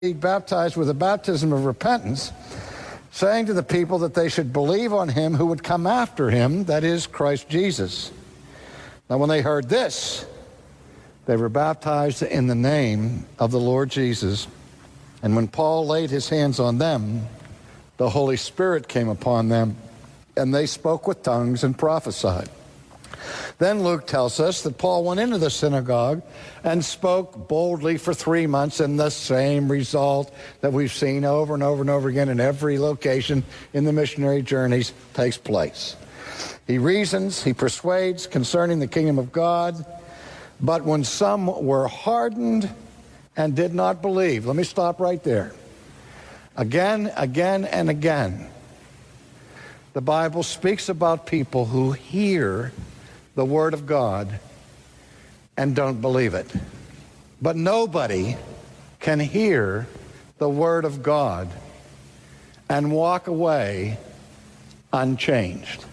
He baptized with a baptism of repentance, saying to the people that they should believe on him who would come after him, that is, Christ Jesus. Now when they heard this, they were baptized in the name of the Lord Jesus. And when Paul laid his hands on them, the Holy Spirit came upon them, and they spoke with tongues and prophesied. Then Luke tells us that Paul went into the synagogue and spoke boldly for 3 months, and the same result that we've seen over and over and over again in every location in the missionary journeys takes place. He reasons, he persuades concerning the kingdom of God, but when some were hardened and did not believe, let me stop right there. Again, and again, the Bible speaks about people who hear the Word of God and don't believe it. But nobody can hear the Word of God and walk away unchanged.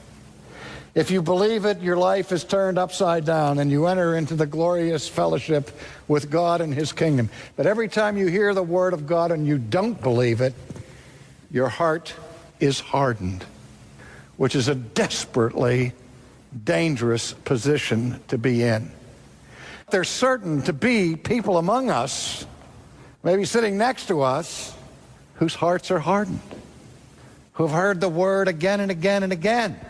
If you believe it, your life is turned upside down and you enter into the glorious fellowship with God and His kingdom. But every time you hear the Word of God and you don't believe it, your heart is hardened, which is a desperately dangerous position to be in. There's certain to be people among us, maybe sitting next to us, whose hearts are hardened, who have heard the Word again and again and again,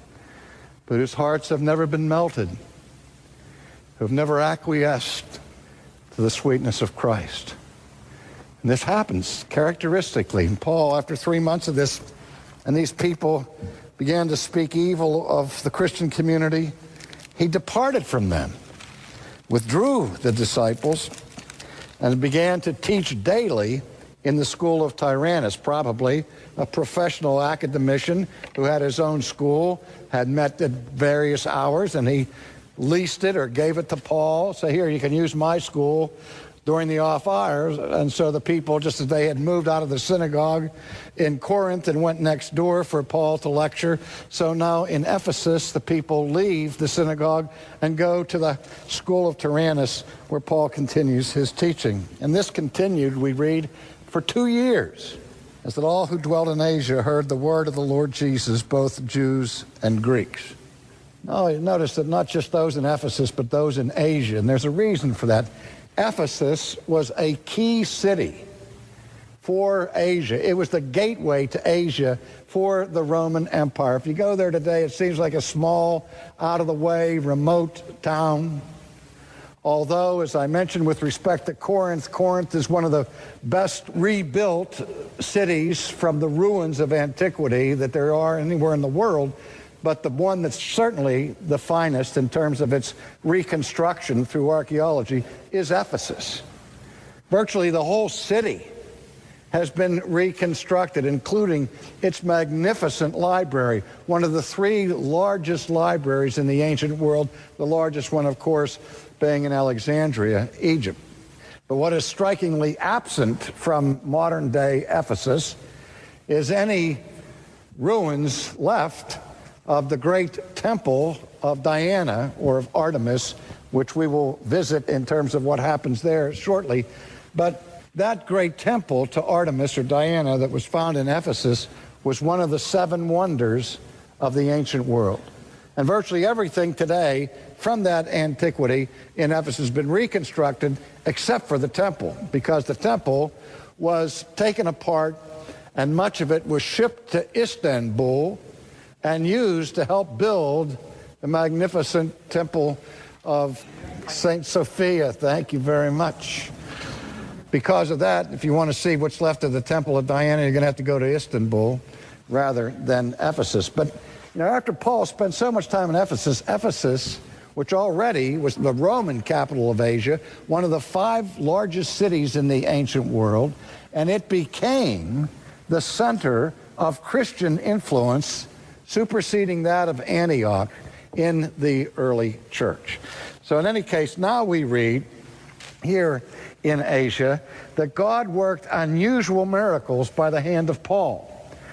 but whose hearts have never been melted, who have never acquiesced to the sweetness of Christ. And this happens characteristically. And Paul, after 3 months of this, and these people began to speak evil of the Christian community, he departed from them, withdrew the disciples, and began to teach daily in the school of Tyrannus, probably a professional academician who had his own school, had met at various hours, and he leased it or gave it to Paul. So here, you can use my school during the off hours. And so the people, just as they had moved out of the synagogue in Corinth and went next door for Paul to lecture, so now in Ephesus, the people leave the synagogue and go to the school of Tyrannus, where Paul continues his teaching. And this continued, we read, for 2 years, as that all who dwelt in Asia heard the word of the Lord Jesus, both Jews and Greeks. Now, notice that not just those in Ephesus, but those in Asia, and there's a reason for that. Ephesus was a key city for Asia. It was the gateway to Asia for the Roman Empire. If you go there today, it seems like a small, out-of-the-way, remote town. Although, as I mentioned with respect to Corinth, Corinth is one of the best rebuilt cities from the ruins of antiquity that there are anywhere in the world, but the one that's certainly the finest in terms of its reconstruction through archaeology is Ephesus. Virtually the whole city has been reconstructed, including its magnificent library, one of the 3 largest libraries in the ancient world, the largest one, of course, being in Alexandria, Egypt. But what is strikingly absent from modern-day Ephesus is any ruins left of the great temple of Diana, or of Artemis, which we will visit in terms of what happens there shortly. But that great temple to Artemis, or Diana, that was found in Ephesus was one of the 7 wonders of the ancient world. And virtually everything today from that antiquity in Ephesus has been reconstructed except for the temple, because the temple was taken apart and much of it was shipped to Istanbul and used to help build the magnificent temple of St. Sophia. Thank you very much. Because of that, if you want to see what's left of the temple of Diana, you're going to have to go to Istanbul rather than Ephesus. But after Paul spent so much time in Ephesus, which already was the Roman capital of Asia, one of the 5 largest cities in the ancient world, and it became the center of Christian influence, superseding that of Antioch in the early church. So in any case, now we read here in Asia that God worked unusual miracles by the hand of Paul,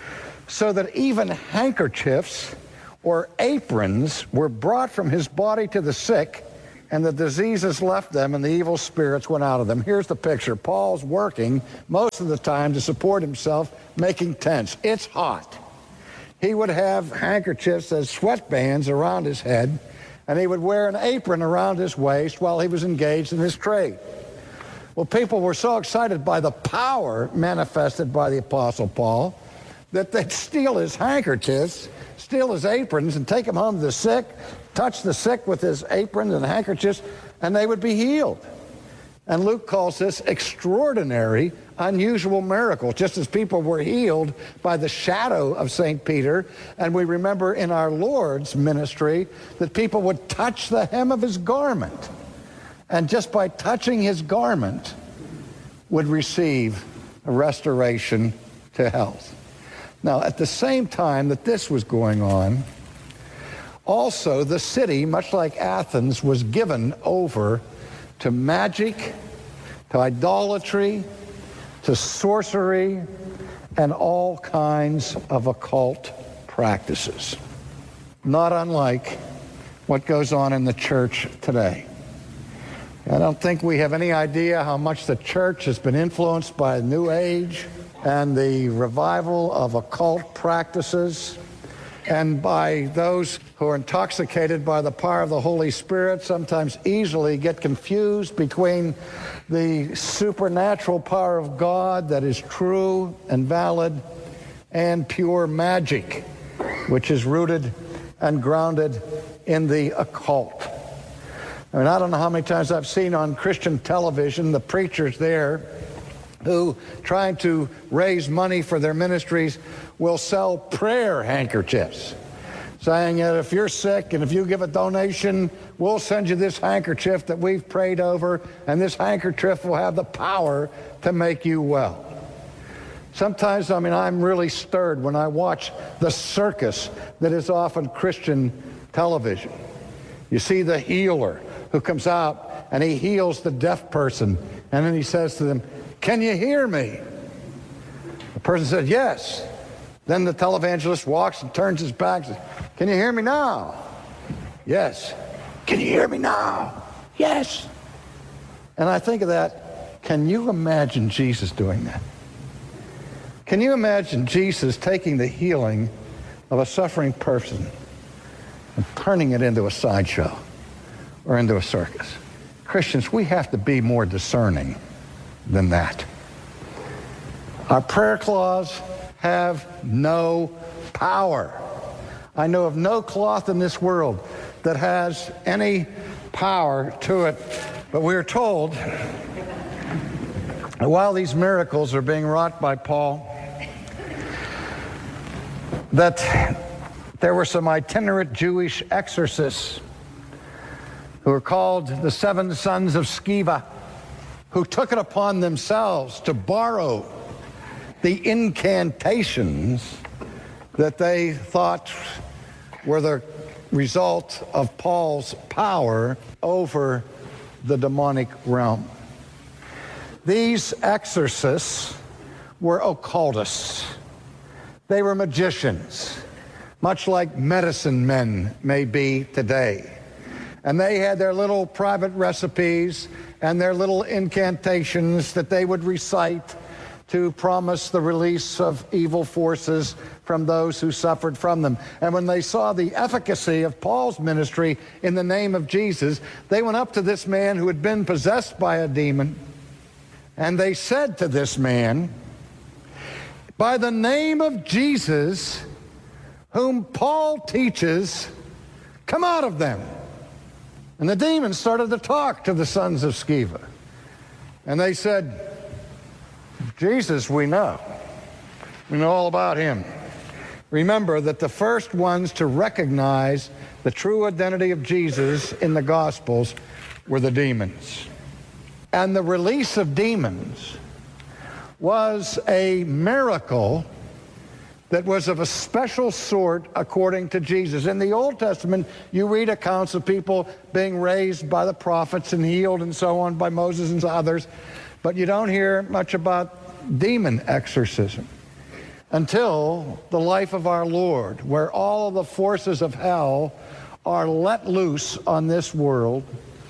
so that even handkerchiefs or aprons were brought from his body to the sick, and the diseases left them, and the evil spirits went out of them. Here's the picture. Paul's working most of the time to support himself, making tents. It's hot. He would have handkerchiefs as sweatbands around his head, and he would wear an apron around his waist while he was engaged in his trade. Well, people were so excited by the power manifested by the Apostle Paul that they'd steal his handkerchiefs, steal his aprons, and take them home to the sick, touch the sick with his aprons and handkerchiefs, and they would be healed. And Luke calls this extraordinary, unusual miracle, just as people were healed by the shadow of St. Peter. And we remember in our Lord's ministry that people would touch the hem of his garment, and just by touching his garment would receive a restoration to health. Now, at the same time that this was going on, also the city, much like Athens, was given over to magic, to idolatry, to sorcery, and all kinds of occult practices. Not unlike what goes on in the church today. I don't think we have any idea how much the church has been influenced by the New Age and the revival of occult practices, and by those who are intoxicated by the power of the Holy Spirit, sometimes easily get confused between the supernatural power of God that is true and valid and pure magic, which is rooted and grounded in the occult. I mean, I don't know how many times I've seen on Christian television the preachers there who, trying to raise money for their ministries, will sell prayer handkerchiefs, saying that if you're sick and if you give a donation, we'll send you this handkerchief that we've prayed over, and this handkerchief will have the power to make you well. Sometimes, I'm really stirred when I watch the circus that is often Christian television. You see the healer who comes out and he heals the deaf person, and then he says to them, "Can you hear me?" The person said, "Yes." Then the televangelist walks and turns his back and says, "Can you hear me now?" "Yes." "Can you hear me now?" "Yes." And I think of that, can you imagine Jesus doing that? Can you imagine Jesus taking the healing of a suffering person and turning it into a sideshow or into a circus? Christians, we have to be more discerning than that. Our prayer claws have no power. I know of no cloth in this world that has any power to it. But we are told that while these miracles are being wrought by Paul, that there were some itinerant Jewish exorcists who were called the seven sons of Sceva, who took it upon themselves to borrow the incantations that they thought were the result of Paul's power over the demonic realm. These exorcists were occultists. They were magicians, much like medicine men may be today. And they had their little private recipes and their little incantations that they would recite to promise the release of evil forces from those who suffered from them. And when they saw the efficacy of Paul's ministry in the name of Jesus, they went up to this man who had been possessed by a demon, and they said to this man, "By the name of Jesus, whom Paul teaches, come out of them." And the demons started to talk to the sons of Sceva. And they said, "Jesus we know. We know all about him." Remember that the first ones to recognize the true identity of Jesus in the Gospels were the demons. And the release of demons was a miracle that was of a special sort according to Jesus. In the Old Testament, you read accounts of people being raised by the prophets and healed and so on by Moses and others, but you don't hear much about demon exorcism until the life of our Lord, where all of the forces of hell are let loose on this world,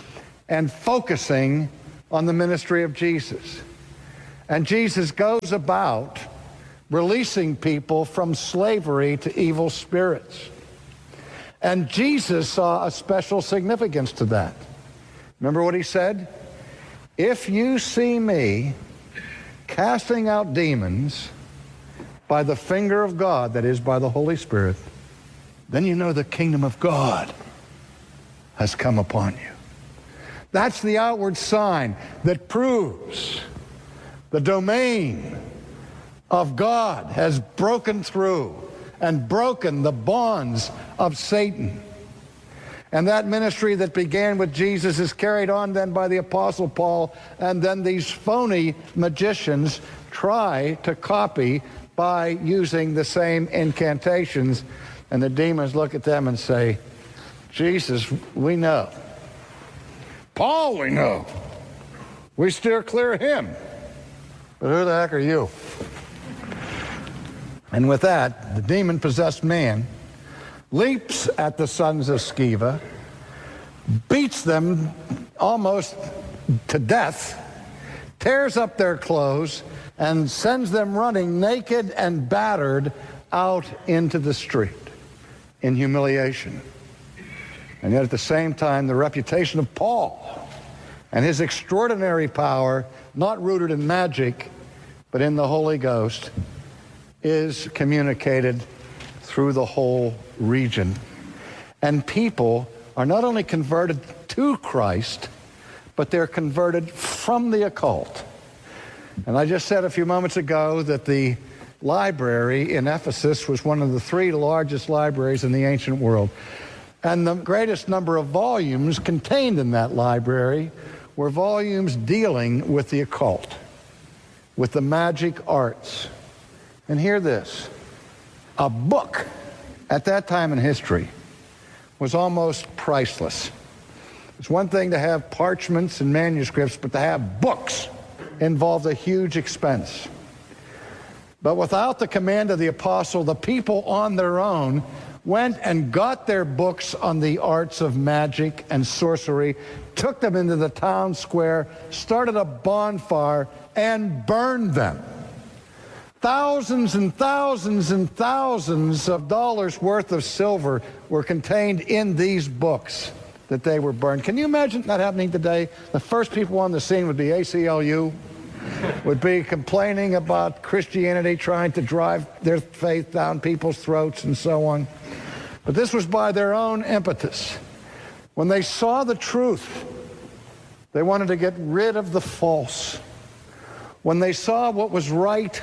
and focusing on the ministry of Jesus. And Jesus goes about releasing people from slavery to evil spirits. And Jesus saw a special significance to that. Remember what he said? If you see me casting out demons by the finger of God, that is, by the Holy Spirit, then you know the kingdom of God has come upon you. That's the outward sign that proves the domain of God has broken through and broken the bonds of Satan. And that ministry that began with Jesus is carried on then by the Apostle Paul, and then these phony magicians try to copy by using the same incantations. And the demons look at them and say, Jesus, we know. Paul, we know. We steer clear of him. But who the heck are you? And with that, the demon-possessed man leaps at the sons of Sceva, beats them almost to death, tears up their clothes, and sends them running naked and battered out into the street in humiliation. And yet at the same time, the reputation of Paul and his extraordinary power, not rooted in magic, but in the Holy Ghost, is communicated through the whole region. And people are not only converted to Christ, but they're converted from the occult. And I just said a few moments ago that the library in Ephesus was one of the 3 largest libraries in the ancient world. And the greatest number of volumes contained in that library were volumes dealing with the occult, with the magic arts. And hear this, a book at that time in history was almost priceless. It's one thing to have parchments and manuscripts, but to have books involved a huge expense. But without the command of the apostle, the people on their own went and got their books on the arts of magic and sorcery, took them into the town square, started a bonfire, and burned them. Thousands and thousands and thousands of dollars worth of silver were contained in these books that they were burned. Can you imagine that happening today? The first people on the scene would be ACLU, would be complaining about Christianity, trying to drive their faith down people's throats and so on. But this was by their own impetus. When they saw the truth, they wanted to get rid of the false. When they saw what was right,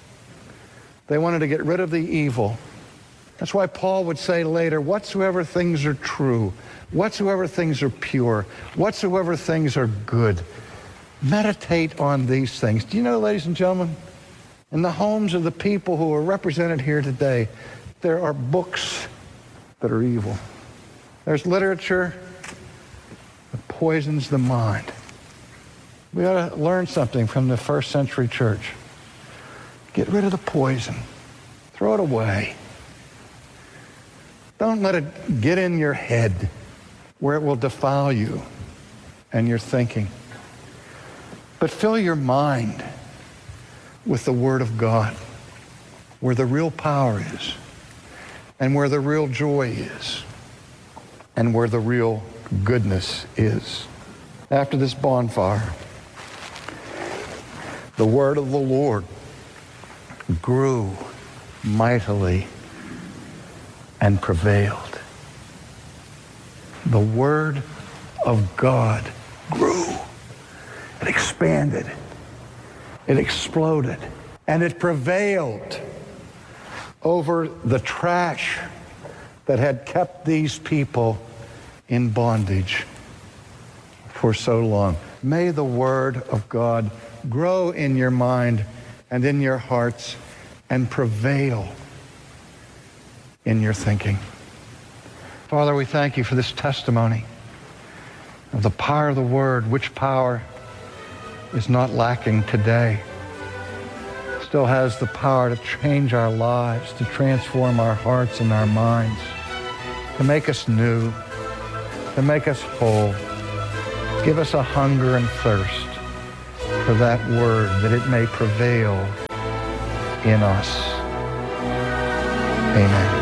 they wanted to get rid of the evil. That's why Paul would say later, whatsoever things are true, whatsoever things are pure, whatsoever things are good, meditate on these things. Do you know, ladies and gentlemen, in the homes of the people who are represented here today, there are books that are evil. There's literature that poisons the mind. We ought to learn something from the first century church. Get rid of the poison. Throw it away. Don't let it get in your head where it will defile you and your thinking. But fill your mind with the Word of God, where the real power is, and where the real joy is, and where the real goodness is. After this bonfire, the word of the Lord grew mightily and prevailed. The word of God grew. It expanded. It exploded. And it prevailed over the trash that had kept these people in bondage for so long. May the word of God grow in your mind and in your hearts and prevail in your thinking. Father, we thank you for this testimony of the power of the word, which power is not lacking today. Still has the power to change our lives, to transform our hearts and our minds, to make us new, to make us whole, Give us a hunger and thirst for that word, that it may prevail in us. Amen.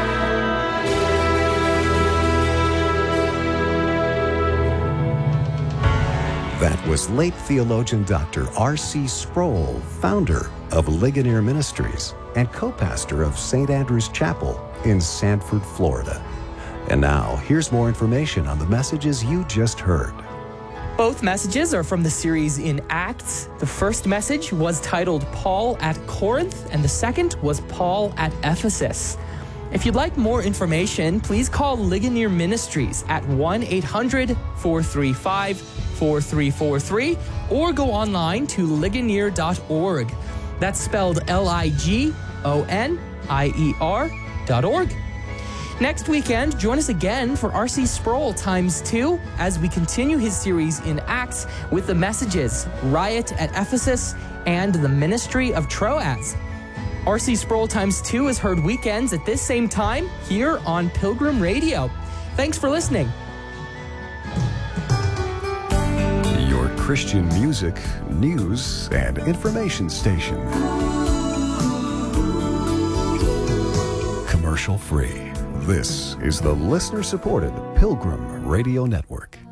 That was late theologian Dr. R.C. Sproul, founder of Ligonier Ministries and co-pastor of St. Andrew's Chapel in Sanford, Florida. And now, here's more information on the messages you just heard. Both messages are from the series in Acts. The first message was titled Paul at Corinth, and the second was Paul at Ephesus. If you'd like more information, please call Ligonier Ministries at 1-800-435-4343 or go online to ligonier.org. That's spelled Ligonier.org. Next weekend, join us again for R.C. Sproul ×2 as we continue his series in Acts with the messages Riot at Ephesus and the Ministry of Troas. R.C. Sproul ×2 is heard weekends at this same time here on Pilgrim Radio. Thanks for listening. Your Christian music, news, and information station. Commercial free. This is the listener-supported Pilgrim Radio Network.